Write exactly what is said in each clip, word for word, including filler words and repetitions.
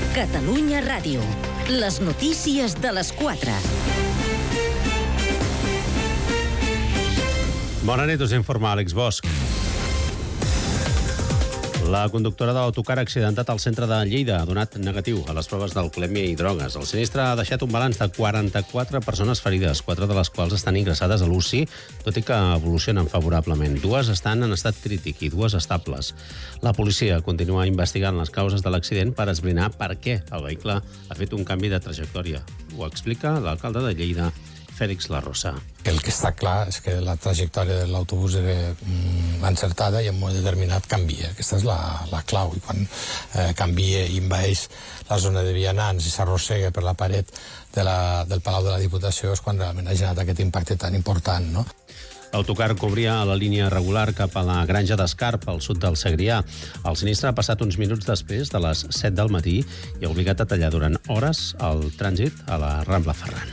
Catalunya Ràdio. Les notícies de les quatre. Bona nit, us informa Àlex Bosch. La conductora de l'autocar ha accidentat al centre de Lleida, ha donat negatiu a les proves d'alcoholèmia i drogues. El sinistre ha deixat un balanç de quaranta-quatre persones ferides, quatre de les quals estan ingressades a l'U C I, tot i que evolucionen favorablement. Dues estan en estat crític i dues estables. La policia continua investigant les causes de l'accident per esbrinar per què el vehicle ha fet un canvi de trajectòria. Ho explica l'alcalde de Lleida, Fèlix Larrosa. El que està clar és que la trajectòria de l'autobús era mm, encertada i en un moment determinat canvia. Aquesta és la, la clau. I quan eh, canvia i envaeix la zona de vianants i s'arrossega per la paret de la, del Palau de la Diputació és quan realment ha generat aquest impacte tan important, no? L'autocar cobria la línia regular cap a la Granja d'Escarp, al sud del Segrià. El sinistre ha passat uns minuts després de les set del matí i ha obligat a tallar durant hores el trànsit a la Rambla Ferran.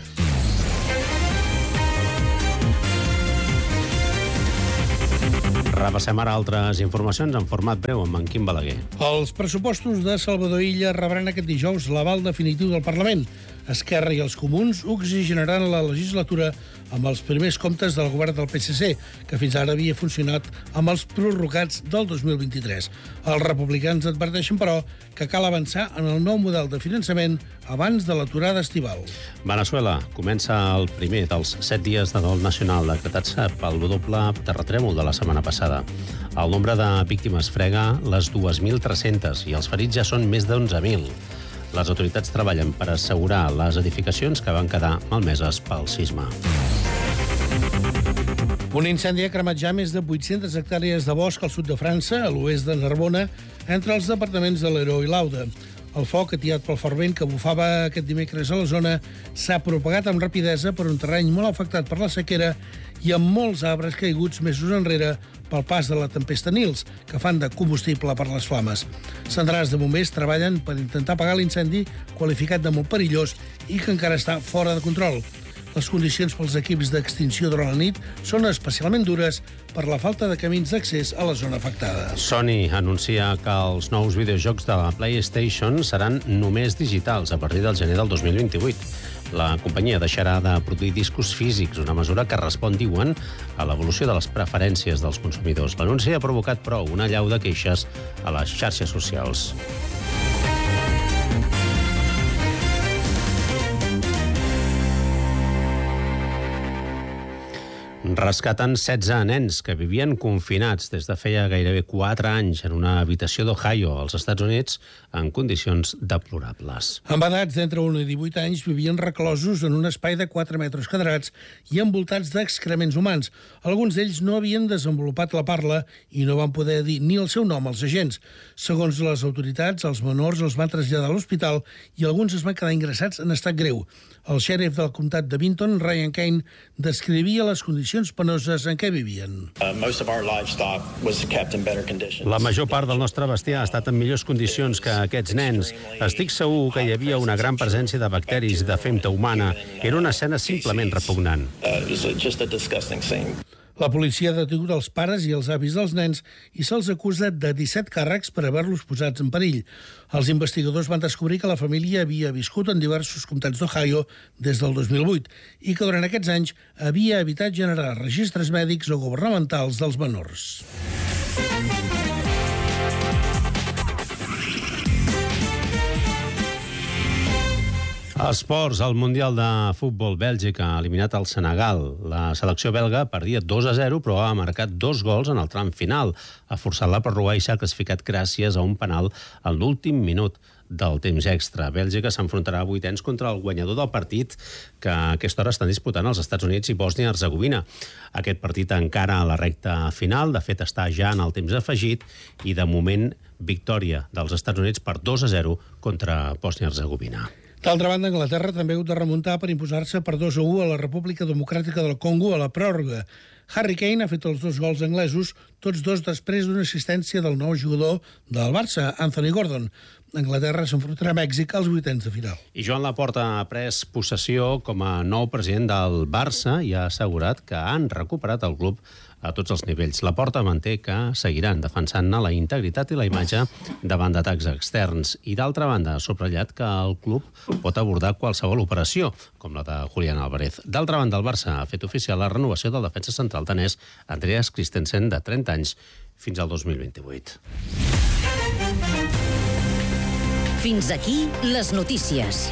Repassem ara altres informacions en format breu amb en Quim Balaguer. Els pressupostos de Salvador Illa rebran aquest dijous l'aval definitiu del Parlament. Esquerra i els comuns oxigenaran la legislatura amb els primers comptes del govern del P S C, que fins ara havia funcionat amb els prorrogats del dos mil vint-i-tres. Els republicans adverteixen, però, que cal avançar en el nou model de finançament abans de l'aturada estival. Veneçuela comença el primer dels set dies de dol nacional decretats pel doble terratrèmol de la setmana passada. El nombre de víctimes frega les dues mil tres-centes i els ferits ja són més d'onze mil. Les autoritats treballen per assegurar les edificacions que van quedar malmeses pel sisme. Un incendi ha cremat ja més de vuit-centes hectàrees de bosc al sud de França, a l'oest de Narbona, entre els departaments de l'Hérault i l'Aude. El foc, atiat pel fort vent que bufava aquest dimecres a la zona, s'ha propagat amb rapidesa per un terreny molt afectat per la sequera i amb molts arbres caiguts mesos enrere pel pas de la tempesta Nils, que fan de combustible per les flames. Centenars de bombers treballen per intentar apagar l'incendi, qualificat de molt perillós i que encara està fora de control. Les condicions pels equips d'extinció durant la nit són especialment dures per la falta de camins d'accés a la zona afectada. Sony anuncia que els nous videojocs de la PlayStation seran només digitals a partir del gener del dos mil vint-i-vuit. La companyia deixarà de produir discos físics, una mesura que respon, diuen, a l'evolució de les preferències dels consumidors. L'anunci ha provocat, però, una allau de queixes a les xarxes socials. Rescaten setze nens que vivien confinats des de feia gairebé quatre anys en una habitació d'Ohio, als Estats Units, en condicions deplorables. Amb edats d'entre un i divuit anys vivien reclosos en un espai de quatre metres quadrats i envoltats d'excrements humans. Alguns d'ells no havien desenvolupat la parla i no van poder dir ni el seu nom als agents. Segons les autoritats, els menors els van traslladar a l'hospital i alguns es van quedar ingressats en estat greu. El xèrif del comtat de Vinton, Ryan Kane, descrivia les condicions penoses en què vivien. La major part del nostre bestiar ha estat en millors condicions que aquests nens. Estic segur que hi havia una gran presència de bacteris de femta humana. Era una escena simplement repugnant. La policia ha detingut els pares i els avis dels nens i se'ls acusa de disset càrrecs per haver-los posats en perill. Els investigadors van descobrir que la família havia viscut en diversos comtats d'Ohio des del dos mil vuit i que durant aquests anys havia evitat generar registres mèdics o governamentals dels menors. Esports, el Mundial de Futbol Bèlgica ha eliminat el Senegal. La selecció belga perdia dos a zero, però ha marcat dos gols en el tram final. Ha forçat la pròrroga i s'ha classificat gràcies a un penal a l'últim minut del temps extra. Bèlgica s'enfrontarà a vuitens contra el guanyador del partit que a aquesta hora estan disputant els Estats Units i Bòsnia-Hercegovina. Aquest partit encara a la recta final, de fet està ja en el temps afegit i de moment victòria dels Estats Units per dos a zero contra Bòsnia-Hercegovina. D'altra banda, Anglaterra també ha hagut de remuntar per imposar-se per dos a u a la República Democràtica del Congo a la pròrroga. Harry Kane ha fet els dos gols anglesos, tots dos després d'una assistència del nou jugador del Barça, Anthony Gordon. Anglaterra s'enfrontarà a Mèxic als vuitens de final. I Joan Laporta ha pres possessió com a nou president del Barça i ha assegurat que han recuperat el club a tots els nivells. La Porta manté que seguiran defensant-ne la integritat i la imatge davant d'atacs externs. I d'altra banda, ha subratllat que el club pot abordar qualsevol operació, com la de Julián Álvarez. D'altra banda, el Barça ha fet oficial la renovació del defensa central danès Andreas Christensen, de trenta anys, fins al dos mil vint-i-vuit. Fins aquí les notícies.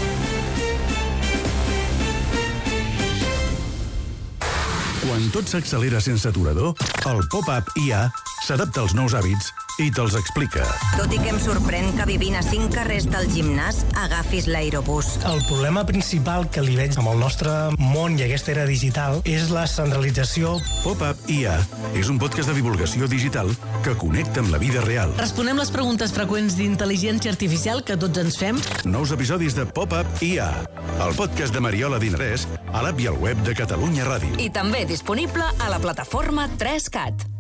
Quan tot s'accelera sense aturador, el pop-up I A s'adapta als nous hàbits i te'ls explica. Tot i que em sorprèn que vivint a cinc carrers del gimnàs agafis l'aerobús. El problema principal que li veig amb el nostre món i aquesta era digital és la centralització. Pop-up I A és un podcast de divulgació digital que connecta amb la vida real. Responem les preguntes freqüents d'intel·ligència artificial que tots ens fem. Nous episodis de Pop-up I A, el podcast de Mariola Dinarès, a l'app i al web de Catalunya Ràdio. I també disponible a la plataforma tres cat.